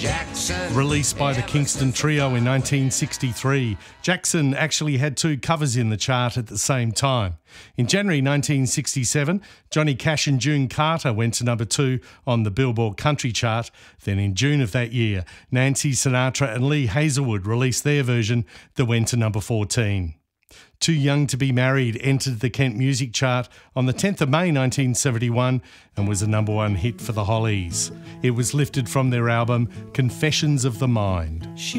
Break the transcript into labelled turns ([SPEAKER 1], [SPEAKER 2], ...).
[SPEAKER 1] Jackson.
[SPEAKER 2] Released by the Kingston Trio in 1963, Jackson actually had two covers in the chart at the same time. In January 1967, Johnny Cash and June Carter went to number 2 on the Billboard Country chart. Then in June of that year, Nancy Sinatra and Lee Hazelwood released their version that went to number 14. Too Young to Be Married entered the Kent Music Chart on the 10th of May 1971 and was a number 1 hit for the Hollies. It was lifted from their album Confessions of the Mind.